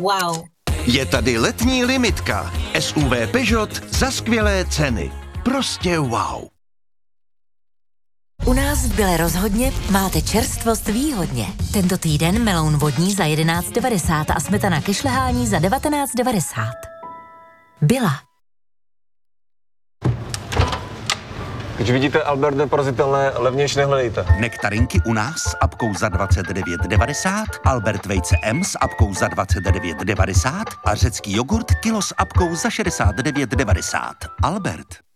Wow. Je tady letní limitka. SUV Peugeot za skvělé ceny. Prostě wow. U nás v Bile rozhodně máte čerstvost výhodně. Tento týden meloun vodní za 11,90 a smetana ke šlehání za 19,90. Byla. Když vidíte Albert neporazitelné, levnější nehledejte. Nektarinky u nás s apkou za 29,90, Albert vejce M s apkou za 29,90 a řecký jogurt kilo s apkou za 69,90. Albert.